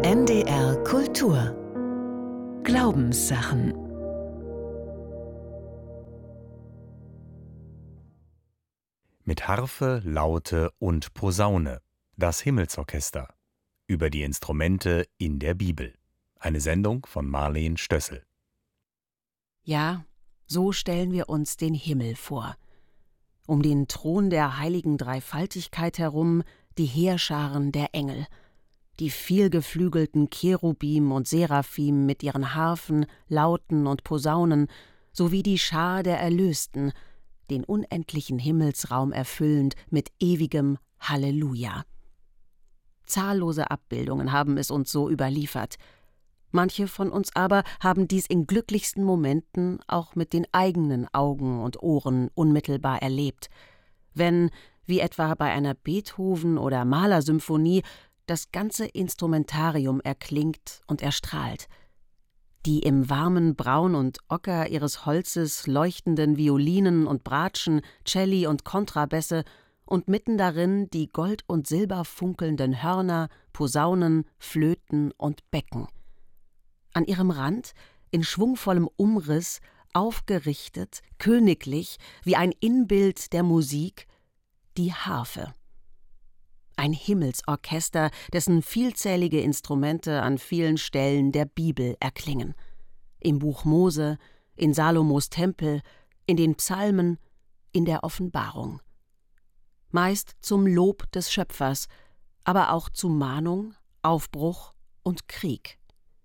NDR Kultur Glaubenssachen. Mit Harfe, Laute und Posaune. Das Himmelsorchester. Über die Instrumente in der Bibel. Eine Sendung von Marleen Stössel. Ja, so stellen wir uns den Himmel vor. Um den Thron der heiligen Dreifaltigkeit herum die Heerscharen der Engel. Die vielgeflügelten Cherubim und Seraphim mit ihren Harfen, Lauten und Posaunen, sowie die Schar der Erlösten, den unendlichen Himmelsraum erfüllend mit ewigem Halleluja. Zahllose Abbildungen haben es uns so überliefert. Manche von uns aber haben dies in glücklichsten Momenten auch mit den eigenen Augen und Ohren unmittelbar erlebt. Wenn, wie etwa bei einer Beethoven- oder Mahler-Symphonie, das ganze Instrumentarium erklingt und erstrahlt. Die im warmen Braun und Ocker ihres Holzes leuchtenden Violinen und Bratschen, Celli und Kontrabässe und mitten darin die gold- und silberfunkelnden Hörner, Posaunen, Flöten und Becken. An ihrem Rand, in schwungvollem Umriss, aufgerichtet, königlich, wie ein Inbild der Musik, die Harfe. Ein Himmelsorchester, dessen vielzählige Instrumente an vielen Stellen der Bibel erklingen. Im Buch Mose, in Salomos Tempel, in den Psalmen, in der Offenbarung. Meist zum Lob des Schöpfers, aber auch zu Mahnung, Aufbruch und Krieg.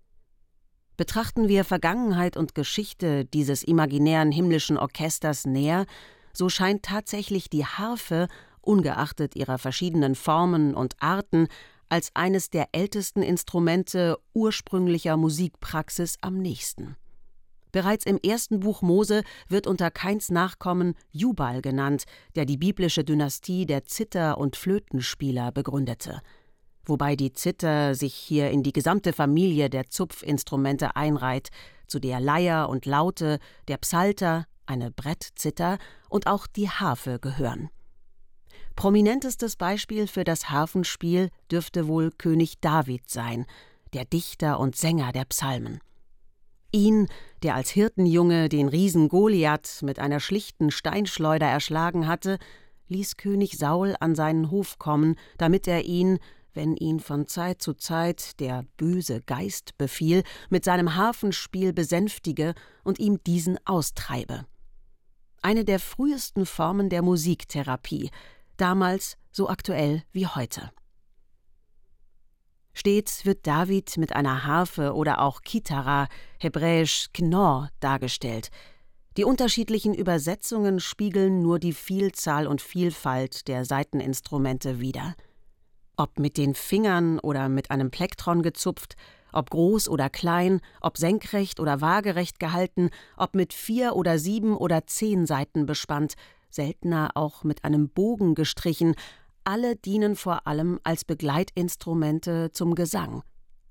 Betrachten wir Vergangenheit und Geschichte dieses imaginären himmlischen Orchesters näher, so scheint tatsächlich die Harfe, ungeachtet ihrer verschiedenen Formen und Arten, als eines der ältesten Instrumente ursprünglicher Musikpraxis am nächsten. Bereits im ersten Buch Mose wird unter Kains Nachkommen Jubal genannt, der die biblische Dynastie der Zither- und Flötenspieler begründete. Wobei die Zither sich hier in die gesamte Familie der Zupfinstrumente einreiht, zu der Leier und Laute, der Psalter, eine Brettzither und auch die Harfe gehören. Prominentestes Beispiel für das Harfenspiel dürfte wohl König David sein, der Dichter und Sänger der Psalmen. Ihn, der als Hirtenjunge den Riesen Goliath mit einer schlichten Steinschleuder erschlagen hatte, ließ König Saul an seinen Hof kommen, damit er ihn, wenn ihn von Zeit zu Zeit der böse Geist befiel, mit seinem Harfenspiel besänftige und ihm diesen austreibe. Eine der frühesten Formen der Musiktherapie, damals so aktuell wie heute. Stets wird David mit einer Harfe oder auch Kithara, hebräisch Knorr, dargestellt. Die unterschiedlichen Übersetzungen spiegeln nur die Vielzahl und Vielfalt der Saiteninstrumente wider. Ob mit den Fingern oder mit einem Plektron gezupft, ob groß oder klein, ob senkrecht oder waagerecht gehalten, ob mit 4 oder 7 oder 10 Saiten bespannt, seltener auch mit einem Bogen gestrichen, alle dienen vor allem als Begleitinstrumente zum Gesang.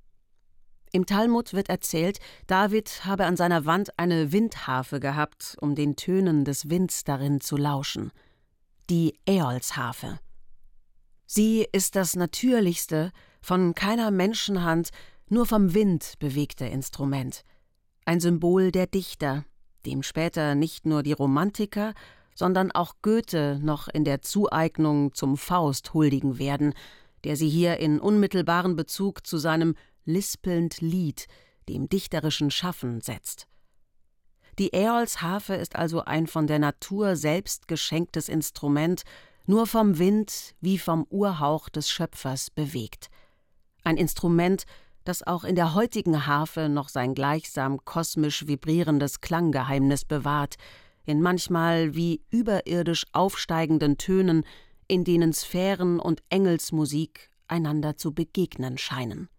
Im Talmud wird erzählt, David habe an seiner Wand eine Windharfe gehabt, um den Tönen des Winds darin zu lauschen. Die Äolsharfe. Sie ist das natürlichste, von keiner Menschenhand, nur vom Wind bewegte Instrument. Ein Symbol der Dichter, dem später nicht nur die Romantiker, sondern auch Goethe noch in der Zueignung zum Faust huldigen werden, der sie hier in unmittelbaren Bezug zu seinem lispelnd Lied, dem dichterischen Schaffen, setzt. Die Äolsharfe ist also ein von der Natur selbst geschenktes Instrument, nur vom Wind wie vom Urhauch des Schöpfers bewegt. Ein Instrument, das auch in der heutigen Harfe noch sein gleichsam kosmisch vibrierendes Klanggeheimnis bewahrt, in manchmal wie überirdisch aufsteigenden Tönen, in denen Sphären und Engelsmusik einander zu begegnen scheinen.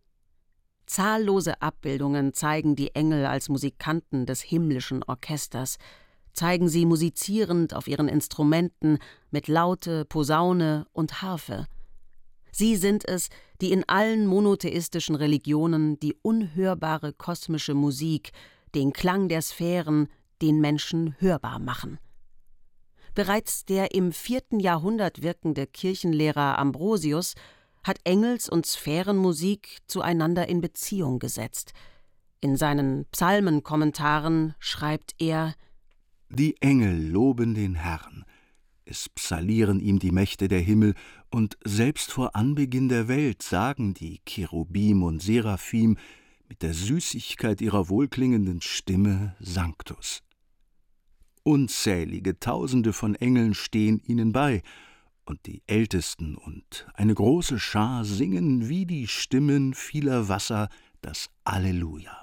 Zahllose Abbildungen zeigen die Engel als Musikanten des himmlischen Orchesters, zeigen sie musizierend auf ihren Instrumenten mit Laute, Posaune und Harfe. Sie sind es, die in allen monotheistischen Religionen die unhörbare kosmische Musik, den Klang der Sphären, den Menschen hörbar machen. Bereits der im 4. Jahrhundert wirkende Kirchenlehrer Ambrosius hat Engels- und Sphärenmusik zueinander in Beziehung gesetzt. In seinen Psalmenkommentaren schreibt er: Die Engel loben den Herrn, es psallieren ihm die Mächte der Himmel, und selbst vor Anbeginn der Welt sagen die Cherubim und Seraphim mit der Süßigkeit ihrer wohlklingenden Stimme Sanctus. Unzählige Tausende von Engeln stehen ihnen bei, und die Ältesten und eine große Schar singen wie die Stimmen vieler Wasser das Alleluja.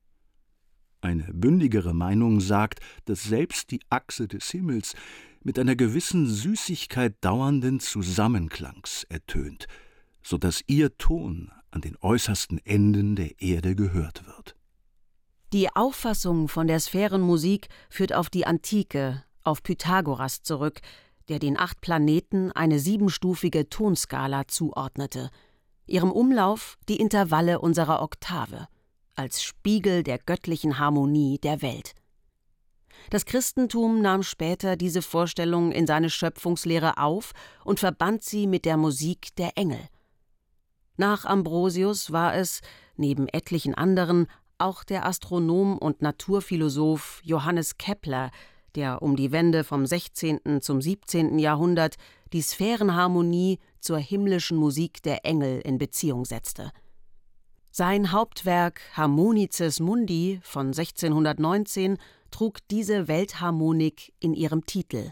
Eine bündigere Meinung sagt, dass selbst die Achse des Himmels mit einer gewissen Süßigkeit dauernden Zusammenklangs ertönt, so dass ihr Ton an den äußersten Enden der Erde gehört wird. Die Auffassung von der Sphärenmusik führt auf die Antike, auf Pythagoras zurück, der den 8 Planeten eine 7-stufige Tonskala zuordnete, ihrem Umlauf die Intervalle unserer Oktave, als Spiegel der göttlichen Harmonie der Welt. Das Christentum nahm später diese Vorstellung in seine Schöpfungslehre auf und verband sie mit der Musik der Engel. Nach Ambrosius war es, neben etlichen anderen, auch der Astronom und Naturphilosoph Johannes Kepler, der um die Wende vom 16. zum 17. Jahrhundert die Sphärenharmonie zur himmlischen Musik der Engel in Beziehung setzte. Sein Hauptwerk Harmonices Mundi von 1619 trug diese Weltharmonik in ihrem Titel.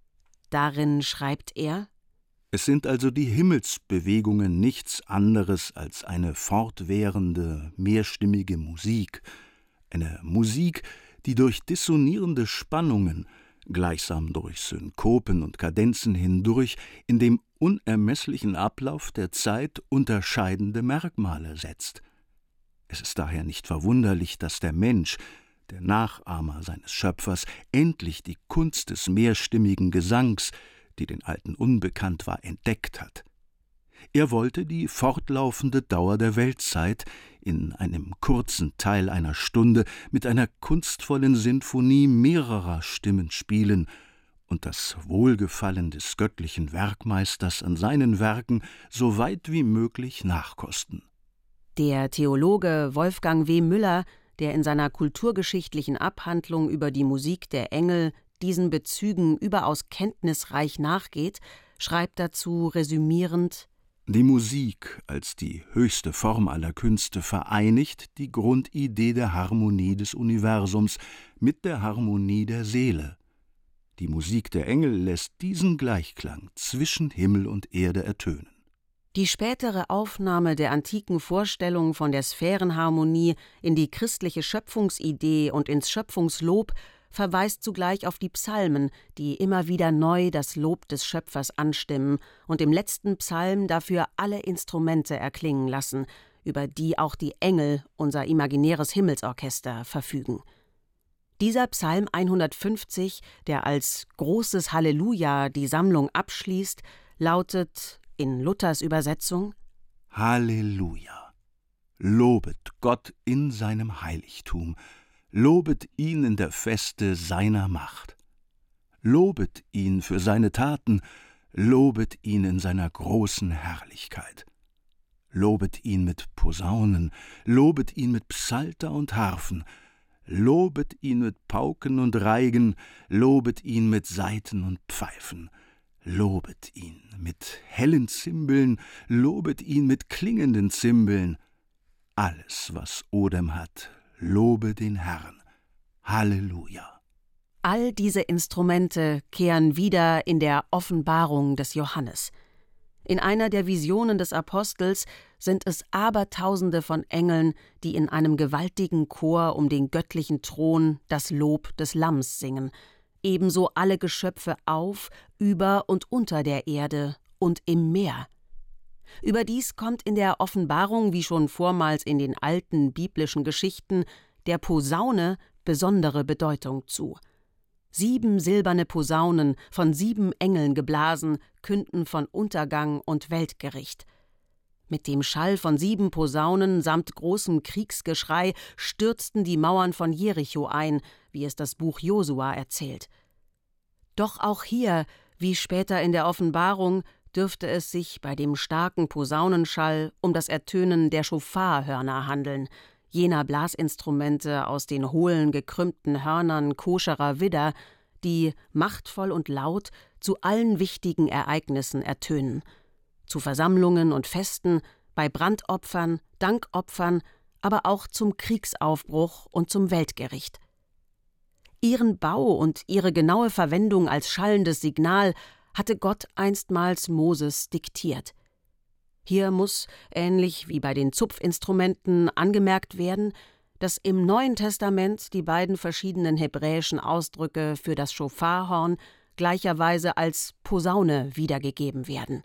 Darin schreibt er: Es sind also die Himmelsbewegungen nichts anderes als eine fortwährende, mehrstimmige Musik, eine Musik, die durch dissonierende Spannungen, gleichsam durch Synkopen und Kadenzen hindurch, in dem unermesslichen Ablauf der Zeit unterscheidende Merkmale setzt. Es ist daher nicht verwunderlich, dass der Mensch, der Nachahmer seines Schöpfers, endlich die Kunst des mehrstimmigen Gesangs, die den Alten unbekannt war, entdeckt hat. Er wollte die fortlaufende Dauer der Weltzeit in einem kurzen Teil einer Stunde mit einer kunstvollen Sinfonie mehrerer Stimmen spielen und das Wohlgefallen des göttlichen Werkmeisters an seinen Werken so weit wie möglich nachkosten. Der Theologe Wolfgang W. Müller, der in seiner kulturgeschichtlichen Abhandlung über die Musik der Engel diesen Bezügen überaus kenntnisreich nachgeht, schreibt dazu resümierend: Die Musik als die höchste Form aller Künste vereinigt die Grundidee der Harmonie des Universums mit der Harmonie der Seele. Die Musik der Engel lässt diesen Gleichklang zwischen Himmel und Erde ertönen. Die spätere Aufnahme der antiken Vorstellung von der Sphärenharmonie in die christliche Schöpfungsidee und ins Schöpfungslob verweist zugleich auf die Psalmen, die immer wieder neu das Lob des Schöpfers anstimmen und im letzten Psalm dafür alle Instrumente erklingen lassen, über die auch die Engel, unser imaginäres Himmelsorchester, verfügen. Dieser Psalm 150, der als großes Halleluja die Sammlung abschließt, lautet in Luthers Übersetzung: Halleluja! Lobet Gott in seinem Heiligtum, lobet ihn in der Feste seiner Macht. Lobet ihn für seine Taten, lobet ihn in seiner großen Herrlichkeit. Lobet ihn mit Posaunen, lobet ihn mit Psalter und Harfen, lobet ihn mit Pauken und Reigen, lobet ihn mit Saiten und Pfeifen. Lobet ihn mit hellen Zimbeln, lobet ihn mit klingenden Zimbeln. Alles, was Odem hat, lobe den Herrn. Halleluja! All diese Instrumente kehren wieder in der Offenbarung des Johannes. In einer der Visionen des Apostels sind es Abertausende von Engeln, die in einem gewaltigen Chor um den göttlichen Thron das Lob des Lamms singen, ebenso alle Geschöpfe auf, über und unter der Erde und im Meer. Überdies kommt in der Offenbarung, wie schon vormals in den alten biblischen Geschichten, der Posaune besondere Bedeutung zu. 7 silberne Posaunen, von 7 Engeln geblasen, künden von Untergang und Weltgericht. Mit dem Schall von 7 Posaunen samt großem Kriegsgeschrei stürzten die Mauern von Jericho ein, wie es das Buch Josua erzählt. Doch auch hier, wie später in der Offenbarung, dürfte es sich bei dem starken Posaunenschall um das Ertönen der Schofarhörner handeln, jener Blasinstrumente aus den hohlen, gekrümmten Hörnern koscherer Widder, die, machtvoll und laut, zu allen wichtigen Ereignissen ertönen. Zu Versammlungen und Festen, bei Brandopfern, Dankopfern, aber auch zum Kriegsaufbruch und zum Weltgericht. Ihren Bau und ihre genaue Verwendung als schallendes Signal hatte Gott einstmals Moses diktiert. Hier muss, ähnlich wie bei den Zupfinstrumenten, angemerkt werden, dass im Neuen Testament die beiden verschiedenen hebräischen Ausdrücke für das Schofarhorn gleicherweise als Posaune wiedergegeben werden.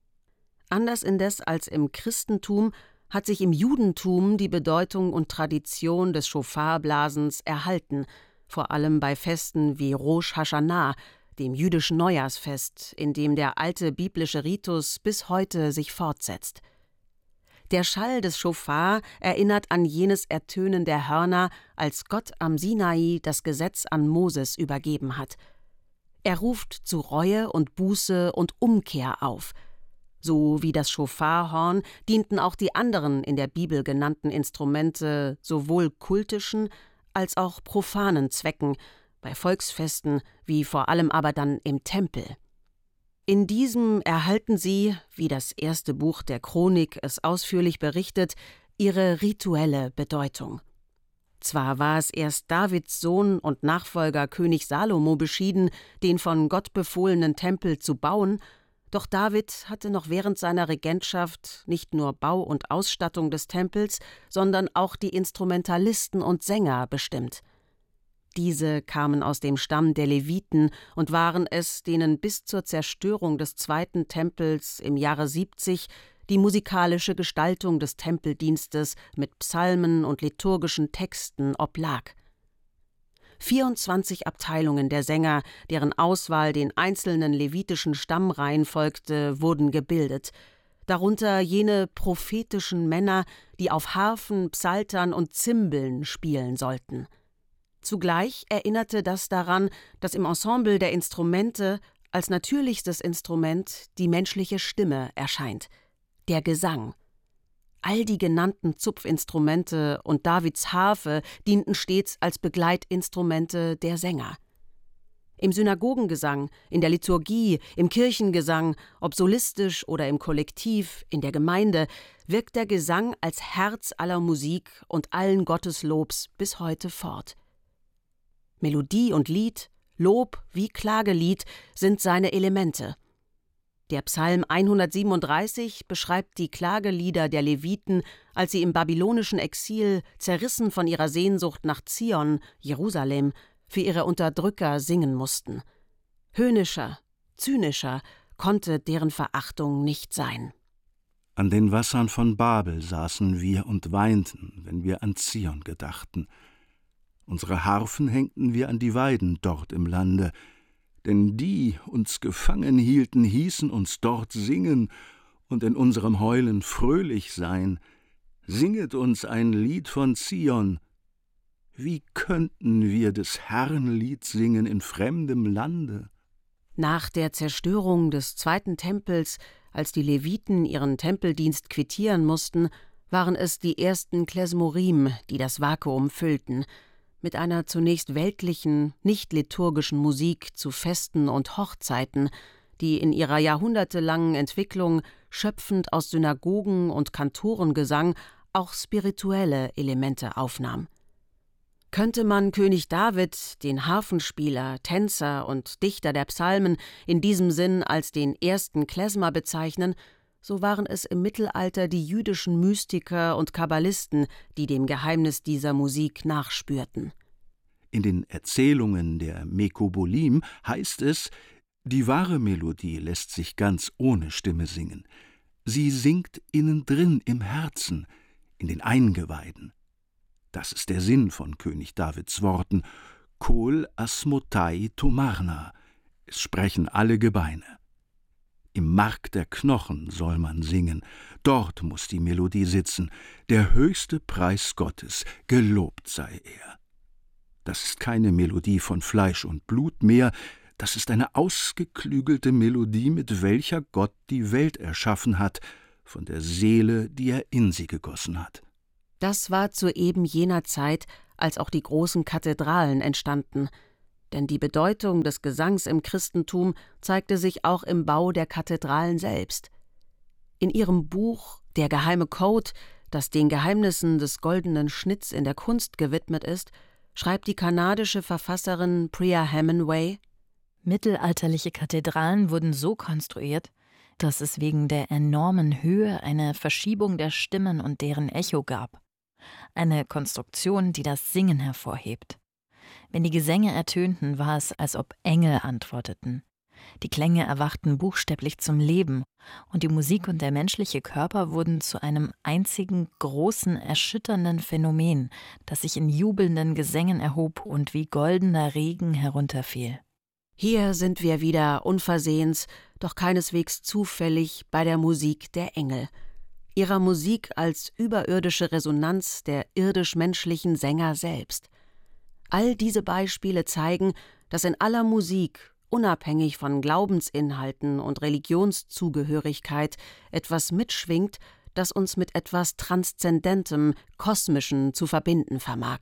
Anders indes als im Christentum hat sich im Judentum die Bedeutung und Tradition des Schofarblasens erhalten, vor allem bei Festen wie Rosh Hashanah, dem jüdischen Neujahrsfest, in dem der alte biblische Ritus bis heute sich fortsetzt. Der Schall des Schofar erinnert an jenes Ertönen der Hörner, als Gott am Sinai das Gesetz an Moses übergeben hat. Er ruft zu Reue und Buße und Umkehr auf. So wie das Schofarhorn dienten auch die anderen in der Bibel genannten Instrumente sowohl kultischen als auch profanen Zwecken, bei Volksfesten wie vor allem aber dann im Tempel. In diesem erhalten sie, wie das erste Buch der Chronik es ausführlich berichtet, ihre rituelle Bedeutung. Zwar war es erst Davids Sohn und Nachfolger König Salomo beschieden, den von Gott befohlenen Tempel zu bauen, doch David hatte noch während seiner Regentschaft nicht nur Bau und Ausstattung des Tempels, sondern auch die Instrumentalisten und Sänger bestimmt. Diese kamen aus dem Stamm der Leviten und waren es, denen bis zur Zerstörung des zweiten Tempels im Jahre 70 die musikalische Gestaltung des Tempeldienstes mit Psalmen und liturgischen Texten oblag. 24 Abteilungen der Sänger, deren Auswahl den einzelnen levitischen Stammreihen folgte, wurden gebildet, darunter jene prophetischen Männer, die auf Harfen, Psaltern und Zimbeln spielen sollten. Zugleich erinnerte das daran, dass im Ensemble der Instrumente als natürlichstes Instrument die menschliche Stimme erscheint, der Gesang. All die genannten Zupfinstrumente und Davids Harfe dienten stets als Begleitinstrumente der Sänger. Im Synagogengesang, in der Liturgie, im Kirchengesang, ob solistisch oder im Kollektiv, in der Gemeinde, wirkt der Gesang als Herz aller Musik und allen Gotteslobs bis heute fort. Melodie und Lied, Lob wie Klagelied sind seine Elemente. Der Psalm 137 beschreibt die Klagelieder der Leviten, als sie im babylonischen Exil, zerrissen von ihrer Sehnsucht nach Zion, Jerusalem, für ihre Unterdrücker singen mussten. Höhnischer, zynischer konnte deren Verachtung nicht sein. An den Wassern von Babel saßen wir und weinten, wenn wir an Zion gedachten. Unsere Harfen hängten wir an die Weiden dort im Lande, denn die uns gefangen hielten, hießen uns dort singen und in unserem Heulen fröhlich sein. Singet uns ein Lied von Zion. Wie könnten wir des Herrn Lied singen in fremdem Lande? Nach der Zerstörung des zweiten Tempels, als die Leviten ihren Tempeldienst quittieren mussten, waren es die ersten Klezmorim, die das Vakuum füllten, mit einer zunächst weltlichen, nicht liturgischen Musik zu Festen und Hochzeiten, die in ihrer jahrhundertelangen Entwicklung schöpfend aus Synagogen und Kantorengesang auch spirituelle Elemente aufnahm. Könnte man König David, den Harfenspieler, Tänzer und Dichter der Psalmen, in diesem Sinn als den ersten Klezmer bezeichnen, so waren es im Mittelalter die jüdischen Mystiker und Kabbalisten, die dem Geheimnis dieser Musik nachspürten. In den Erzählungen der Mekobolim heißt es, die wahre Melodie lässt sich ganz ohne Stimme singen. Sie singt innen drin im Herzen, in den Eingeweiden. Das ist der Sinn von König Davids Worten, Kol asmotai tomarna, es sprechen alle Gebeine. Im Mark der Knochen soll man singen, dort muß die Melodie sitzen, der höchste Preis Gottes, gelobt sei er. Das ist keine Melodie von Fleisch und Blut mehr, das ist eine ausgeklügelte Melodie, mit welcher Gott die Welt erschaffen hat, von der Seele, die er in sie gegossen hat. Das war zu eben jener Zeit, als auch die großen Kathedralen entstanden. Denn die Bedeutung des Gesangs im Christentum zeigte sich auch im Bau der Kathedralen selbst. In ihrem Buch »Der geheime Code«, das den Geheimnissen des goldenen Schnitts in der Kunst gewidmet ist, schreibt die kanadische Verfasserin Priya Hemingway: Mittelalterliche Kathedralen wurden so konstruiert, dass es wegen der enormen Höhe eine Verschiebung der Stimmen und deren Echo gab. Eine Konstruktion, die das Singen hervorhebt. Wenn die Gesänge ertönten, war es, als ob Engel antworteten. Die Klänge erwachten buchstäblich zum Leben, und die Musik und der menschliche Körper wurden zu einem einzigen, großen, erschütternden Phänomen, das sich in jubelnden Gesängen erhob und wie goldener Regen herunterfiel. Hier sind wir wieder unversehens, doch keineswegs zufällig bei der Musik der Engel. Ihrer Musik als überirdische Resonanz der irdisch-menschlichen Sänger selbst. All diese Beispiele zeigen, dass in aller Musik, unabhängig von Glaubensinhalten und Religionszugehörigkeit, etwas mitschwingt, das uns mit etwas Transzendentem, Kosmischem zu verbinden vermag.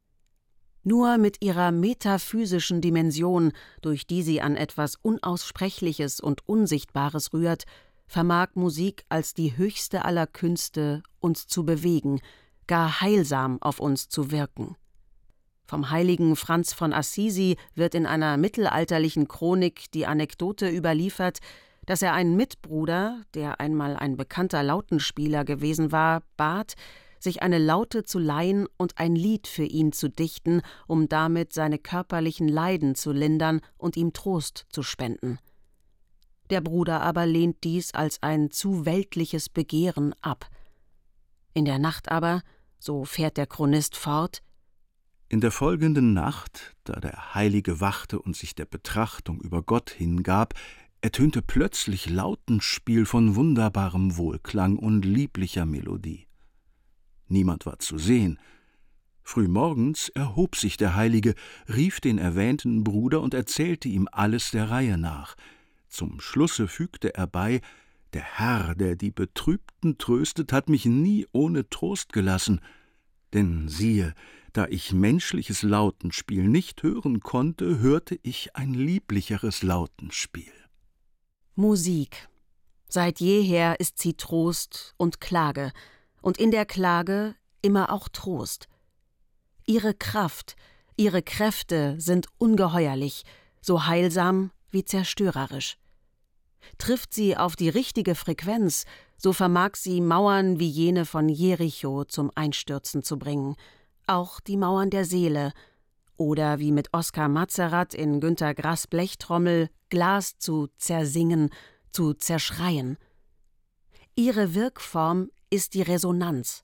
Nur mit ihrer metaphysischen Dimension, durch die sie an etwas Unaussprechliches und Unsichtbares rührt, vermag Musik als die höchste aller Künste uns zu bewegen, gar heilsam auf uns zu wirken. Vom heiligen Franz von Assisi wird in einer mittelalterlichen Chronik die Anekdote überliefert, dass er einen Mitbruder, der einmal ein bekannter Lautenspieler gewesen war, bat, sich eine Laute zu leihen und ein Lied für ihn zu dichten, um damit seine körperlichen Leiden zu lindern und ihm Trost zu spenden. Der Bruder aber lehnt dies als ein zu weltliches Begehren ab. In der Nacht aber, so fährt der Chronist fort: In der folgenden Nacht, da der Heilige wachte und sich der Betrachtung über Gott hingab, ertönte plötzlich Lautenspiel von wunderbarem Wohlklang und lieblicher Melodie. Niemand war zu sehen. Frühmorgens erhob sich der Heilige, rief den erwähnten Bruder und erzählte ihm alles der Reihe nach. Zum Schlusse fügte er bei: Der Herr, der die Betrübten tröstet, hat mich nie ohne Trost gelassen. Denn siehe, da ich menschliches Lautenspiel nicht hören konnte, hörte ich ein lieblicheres Lautenspiel. Musik. Seit jeher ist sie Trost und Klage, und in der Klage immer auch Trost. Ihre Kraft, ihre Kräfte sind ungeheuerlich, so heilsam wie zerstörerisch. Trifft sie auf die richtige Frequenz, so vermag sie Mauern wie jene von Jericho zum Einstürzen zu bringen, auch die Mauern der Seele, oder wie mit Oskar Matzerath in Günter Grass Blechtrommel Glas zu zersingen, zu zerschreien. Ihre Wirkform ist die Resonanz.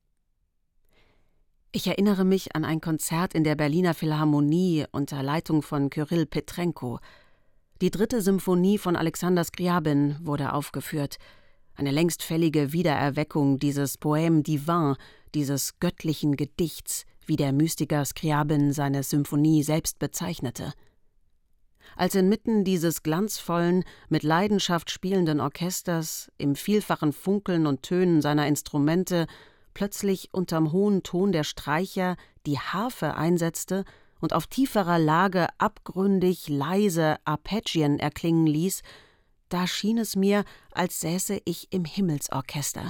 Ich erinnere mich an ein Konzert in der Berliner Philharmonie unter Leitung von Kyrill Petrenko. Die 3. Symphonie von Alexander Scriabin wurde aufgeführt, eine längst fällige Wiedererweckung dieses Poème divin, dieses göttlichen Gedichts, wie der Mystiker Scriabin seine Symphonie selbst bezeichnete. Als inmitten dieses glanzvollen, mit Leidenschaft spielenden Orchesters, im vielfachen Funkeln und Tönen seiner Instrumente, plötzlich unterm hohen Ton der Streicher die Harfe einsetzte und auf tieferer Lage abgründig leise Arpeggien erklingen ließ, da schien es mir, als säße ich im Himmelsorchester.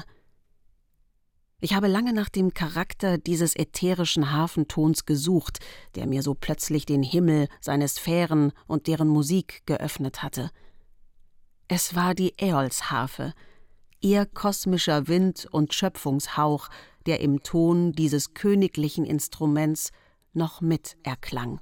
Ich habe lange nach dem Charakter dieses ätherischen Harfentons gesucht, der mir so plötzlich den Himmel, seine Sphären und deren Musik geöffnet hatte. Es war die Äolsharfe, ihr kosmischer Wind und Schöpfungshauch, der im Ton dieses königlichen Instruments noch mit erklang.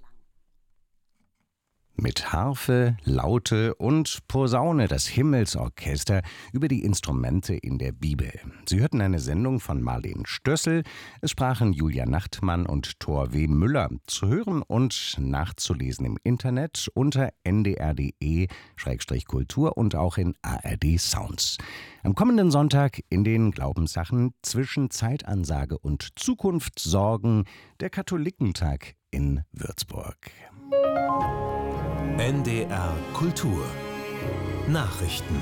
Mit Harfe, Laute und Posaune das Himmelsorchester über die Instrumente in der Bibel. Sie hörten eine Sendung von Marleen Stössel. Es sprachen Julia Nachtmann und Thor W. Müller. Zu hören und nachzulesen im Internet unter ndr.de/kultur und auch in ARD Sounds. Am kommenden Sonntag in den Glaubenssachen zwischen Zeitansage und Zukunftssorgen der Katholikentag in Würzburg. NDR Kultur Nachrichten.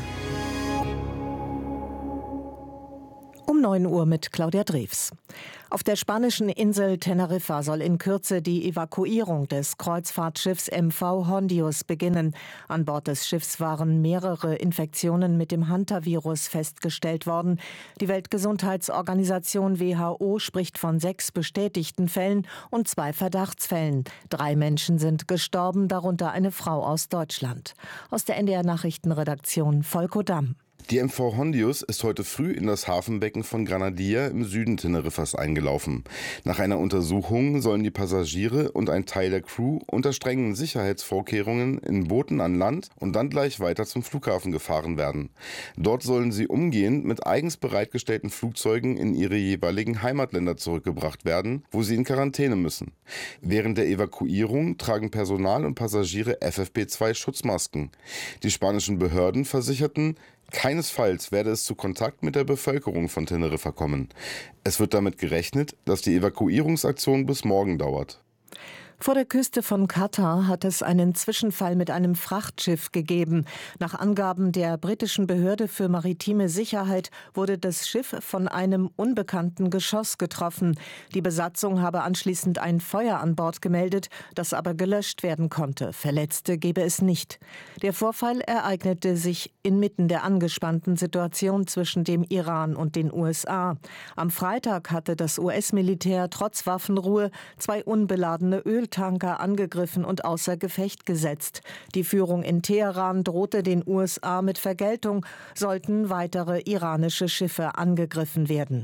Um 9 Uhr mit Claudia Drews. Auf der spanischen Insel Teneriffa soll in Kürze die Evakuierung des Kreuzfahrtschiffs MV Hondius beginnen. An Bord des Schiffs waren mehrere Infektionen mit dem Hantavirus festgestellt worden. Die Weltgesundheitsorganisation WHO spricht von 6 bestätigten Fällen und 2 Verdachtsfällen. 3 Menschen sind gestorben, darunter eine Frau aus Deutschland. Aus der NDR Nachrichtenredaktion Volko Damm. Die MV Hondius ist heute früh in das Hafenbecken von Granadilla im Süden Teneriffas eingelaufen. Nach einer Untersuchung sollen die Passagiere und ein Teil der Crew unter strengen Sicherheitsvorkehrungen in Booten an Land und dann gleich weiter zum Flughafen gefahren werden. Dort sollen sie umgehend mit eigens bereitgestellten Flugzeugen in ihre jeweiligen Heimatländer zurückgebracht werden, wo sie in Quarantäne müssen. Während der Evakuierung tragen Personal und Passagiere FFP2-Schutzmasken. Die spanischen Behörden versicherten, keinesfalls werde es zu Kontakt mit der Bevölkerung von Teneriffa kommen. Es wird damit gerechnet, dass die Evakuierungsaktion bis morgen dauert. Vor der Küste von Katar hat es einen Zwischenfall mit einem Frachtschiff gegeben. Nach Angaben der britischen Behörde für maritime Sicherheit wurde das Schiff von einem unbekannten Geschoss getroffen. Die Besatzung habe anschließend ein Feuer an Bord gemeldet, das aber gelöscht werden konnte. Verletzte gebe es nicht. Der Vorfall ereignete sich inmitten der angespannten Situation zwischen dem Iran und den USA. Am Freitag hatte das US-Militär trotz Waffenruhe 2 unbeladene Öltanker angegriffen und außer Gefecht gesetzt. Die Führung in Teheran drohte den USA mit Vergeltung, sollten weitere iranische Schiffe angegriffen werden.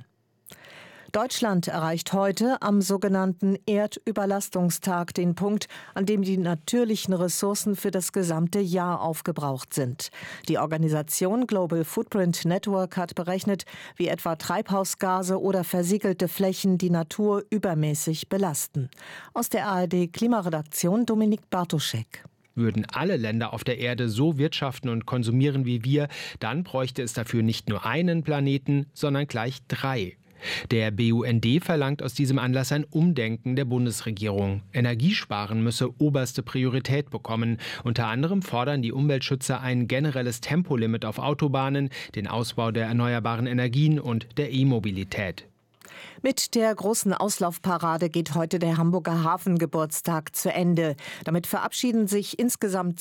Deutschland erreicht heute am sogenannten Erdüberlastungstag den Punkt, an dem die natürlichen Ressourcen für das gesamte Jahr aufgebraucht sind. Die Organisation Global Footprint Network hat berechnet, wie etwa Treibhausgase oder versiegelte Flächen die Natur übermäßig belasten. Aus der ARD-Klimaredaktion Dominik Bartoschek. Würden alle Länder auf der Erde so wirtschaften und konsumieren wie wir, dann bräuchte es dafür nicht nur einen Planeten, sondern gleich 3. Der BUND verlangt aus diesem Anlass ein Umdenken der Bundesregierung. Energiesparen müsse oberste Priorität bekommen. Unter anderem fordern die Umweltschützer ein generelles Tempolimit auf Autobahnen, den Ausbau der erneuerbaren Energien und der E-Mobilität. Mit der großen Auslaufparade geht heute der Hamburger Hafengeburtstag zu Ende. Damit verabschieden sich insgesamt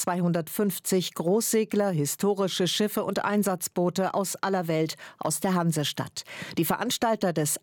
250 Großsegler, historische Schiffe und Einsatzboote aus aller Welt aus der Hansestadt. Die Veranstalter des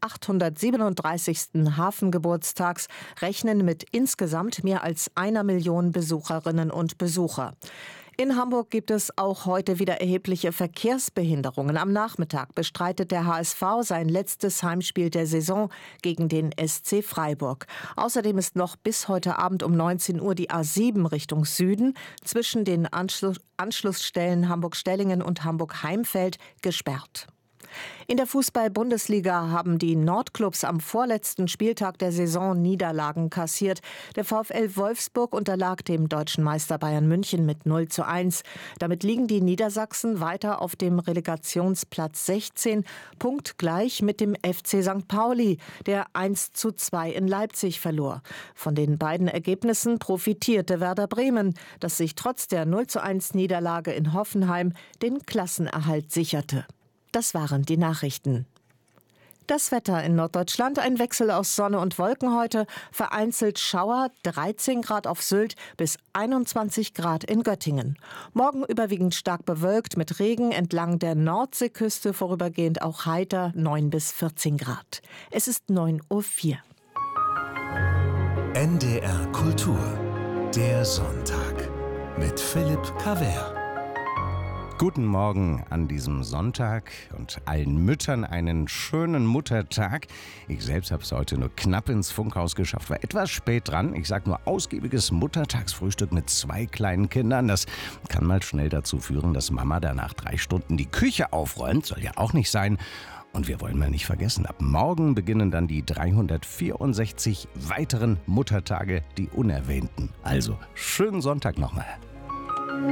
837. Hafengeburtstags rechnen mit insgesamt mehr als 1 Million Besucherinnen und Besucher. In Hamburg gibt es auch heute wieder erhebliche Verkehrsbehinderungen. Am Nachmittag bestreitet der HSV sein letztes Heimspiel der Saison gegen den SC Freiburg. Außerdem ist noch bis heute Abend um 19 Uhr die A7 Richtung Süden zwischen den Anschlussstellen Hamburg-Stellingen und Hamburg-Heimfeld gesperrt. In der Fußball-Bundesliga haben die Nordclubs am vorletzten Spieltag der Saison Niederlagen kassiert. Der VfL Wolfsburg unterlag dem deutschen Meister Bayern München mit 0:1. Damit liegen die Niedersachsen weiter auf dem Relegationsplatz 16, punktgleich mit dem FC St. Pauli, der 1:2 in Leipzig verlor. Von den beiden Ergebnissen profitierte Werder Bremen, das sich trotz der 0:1 Niederlage in Hoffenheim den Klassenerhalt sicherte. Das waren die Nachrichten. Das Wetter in Norddeutschland, ein Wechsel aus Sonne und Wolken heute, vereinzelt Schauer, 13 Grad auf Sylt bis 21 Grad in Göttingen. Morgen überwiegend stark bewölkt mit Regen, entlang der Nordseeküste vorübergehend auch heiter, 9 bis 14 Grad. Es ist 9:04 Uhr. NDR Kultur, der Sonntag mit Philipp Cavert. Guten Morgen an diesem Sonntag und allen Müttern einen schönen Muttertag. Ich selbst habe es heute nur knapp ins Funkhaus geschafft, war etwas spät dran. Ich sage nur ausgiebiges Muttertagsfrühstück mit 2 kleinen Kindern. Das kann mal schnell dazu führen, dass Mama danach 3 Stunden die Küche aufräumt. Soll ja auch nicht sein. Und wir wollen mal nicht vergessen, ab morgen beginnen dann die 364 weiteren Muttertage, die unerwähnten. Also, schönen Sonntag nochmal.